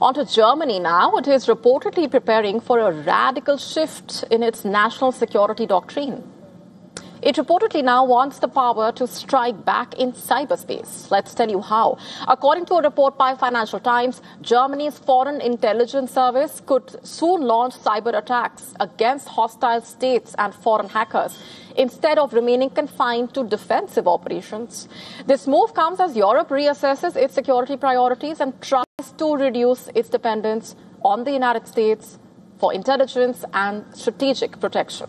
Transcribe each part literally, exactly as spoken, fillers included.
On to Germany now. It is reportedly preparing for a radical shift in its national security doctrine. It reportedly now wants the power to strike back in cyberspace. Let's tell you how. According to a report by Financial Times, Germany's Foreign Intelligence Service could soon launch cyber attacks against hostile states and foreign hackers, instead of remaining confined to defensive operations. This move comes as Europe reassesses its security priorities and tries to reduce its dependence on the United States for intelligence and strategic protection.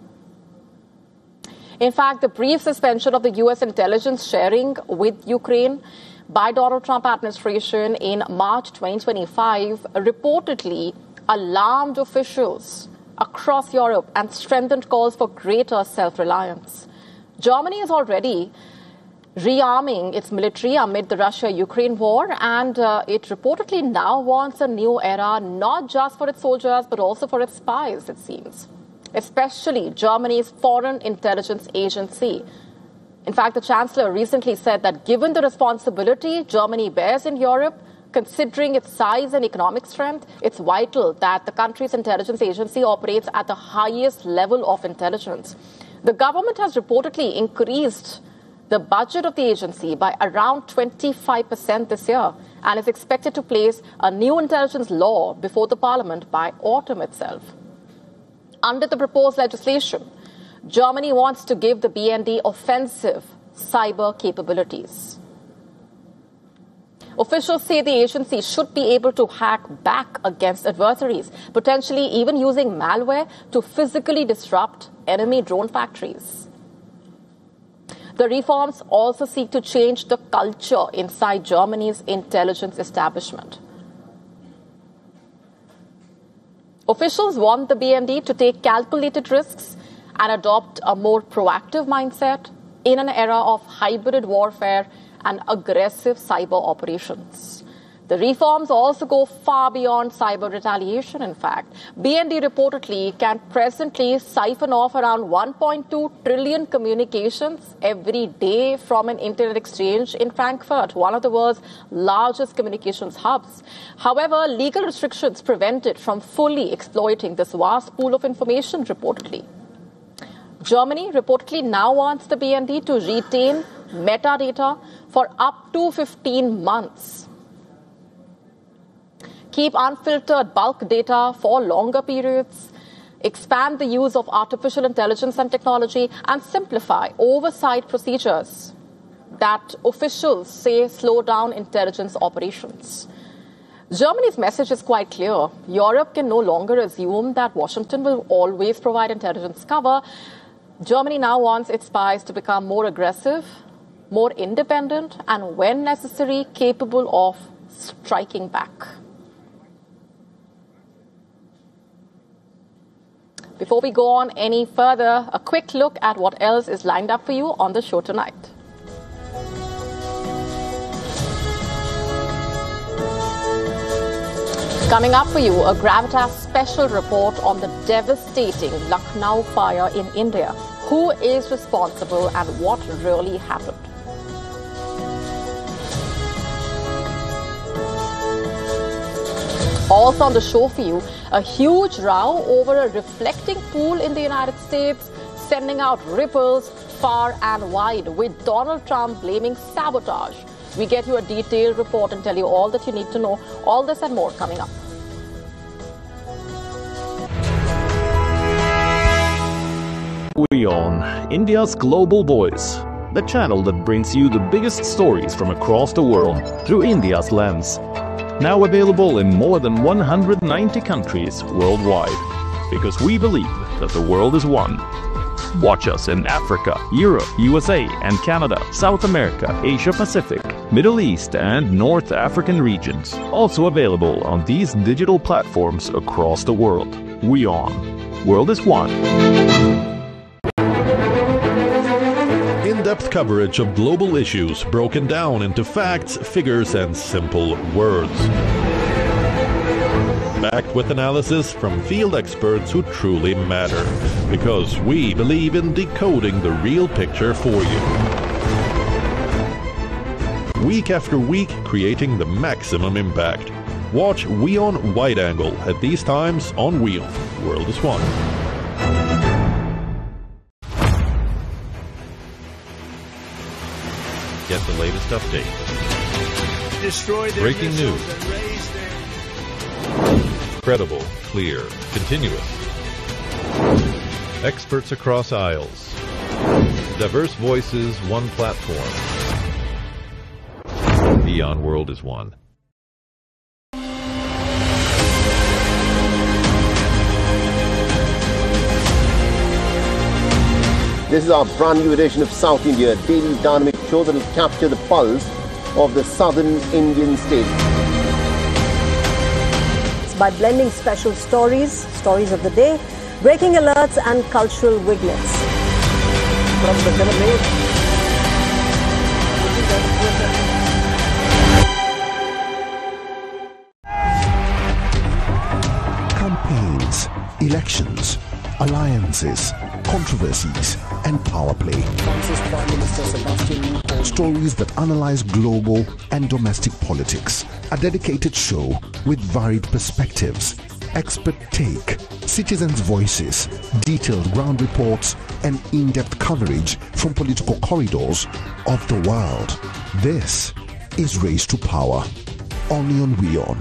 In fact, the brief suspension of the U S intelligence sharing with Ukraine by Donald Trump administration in March twenty twenty-five reportedly alarmed officials across Europe and strengthened calls for greater self-reliance. Germany is already rearming its military amid the Russia-Ukraine war, and uh, it reportedly now wants a new era, not just for its soldiers, but also for its spies, it seems. Especially Germany's Foreign Intelligence Agency. In fact, the Chancellor recently said that given the responsibility Germany bears in Europe, considering its size and economic strength, it's vital that the country's intelligence agency operates at the highest level of intelligence. The government has reportedly increased the budget of the agency by around twenty-five percent this year and is expected to place a new intelligence law before the parliament by autumn itself. Under the proposed legislation, Germany wants to give the B N D offensive cyber capabilities. Officials say the agency should be able to hack back against adversaries, potentially even using malware to physically disrupt enemy drone factories. The reforms also seek to change the culture inside Germany's intelligence establishment. Officials want the B N D to take calculated risks and adopt a more proactive mindset in an era of hybrid warfare and aggressive cyber operations. The reforms also go far beyond cyber retaliation, in fact. B N D reportedly can presently siphon off around one point two trillion communications every day from an internet exchange in Frankfurt, one of the world's largest communications hubs. However, legal restrictions prevent it from fully exploiting this vast pool of information, reportedly. Germany reportedly now wants the B N D to retain metadata for up to fifteen months. Keep unfiltered bulk data for longer periods, expand the use of artificial intelligence and technology, and simplify oversight procedures that officials say slow down intelligence operations. Germany's message is quite clear. Europe can no longer assume that Washington will always provide intelligence cover. Germany now wants its spies to become more aggressive, more independent, and when necessary, capable of striking back. Before we go on any further, a quick look at what else is lined up for you on the show tonight. Coming up for you, a Gravitas special report on the devastating Lucknow fire in India. Who is responsible and what really happened? Also on the show for you, a huge row over a reflecting pool in the United States, sending out ripples far and wide, with Donald Trump blaming sabotage. We get you a detailed report and tell you all that you need to know. All this and more coming up. WION, India's global voice, the channel that brings you the biggest stories from across the world through India's lens. Now available in more than one hundred ninety countries worldwide, because we believe that the world is one. Watch us in Africa, Europe, U S A and Canada, South America, Asia Pacific, Middle East and North African regions. Also available on these digital platforms across the world. WION. World is one. In-depth coverage of global issues broken down into facts, figures, and simple words. Backed with analysis from field experts who truly matter, because we believe in decoding the real picture for you. Week after week, creating the maximum impact. Watch WION Wide Angle at these times on WION. World is One. Get the latest updates. Destroy their Breaking missiles news. and raise their... Credible, clear, continuous. Experts across aisles. Diverse voices, one platform. WION World is One. This is our brand new edition of South India, a daily dynamic show that will capture the pulse of the southern Indian state. It's by blending special stories, stories of the day, breaking alerts and cultural vignettes. From the Campaigns, elections, alliances, controversies, and power play. Stories that analyze global and domestic politics. A dedicated show with varied perspectives, expert take, citizens' voices, detailed ground reports, and in-depth coverage from political corridors of the world. This is Race to Power, only on WION.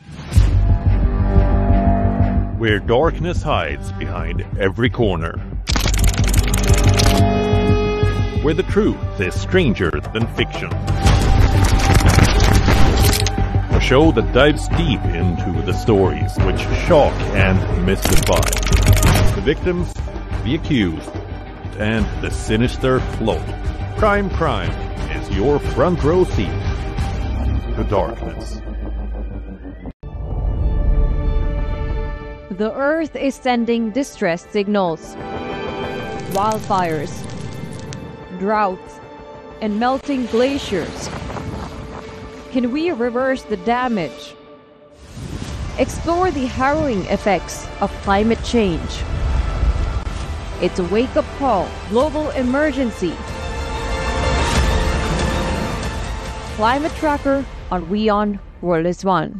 Where darkness hides behind every corner. Where the truth is stranger than fiction. A show that dives deep into the stories which shock and mystify. The victims, the accused, and the sinister float. Prime Crime is your front row seat to darkness. The Earth is sending distress signals. Wildfires, droughts, and melting glaciers. Can we reverse the damage? Explore the harrowing effects of climate change. It's a wake-up call, global emergency. Climate Tracker on WION World is One.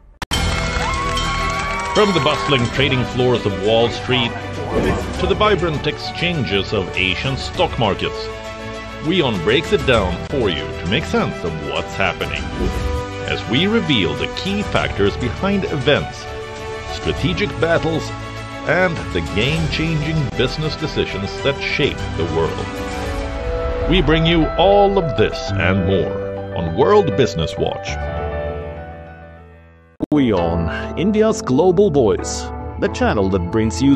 From the bustling trading floors of Wall Street to the vibrant exchanges of Asian stock markets, WION breaks it down for you to make sense of what's happening, as we reveal the key factors behind events, strategic battles, and the game-changing business decisions that shape the world. We bring you all of this and more on World Business Watch. WION, India's global voice, the channel that brings you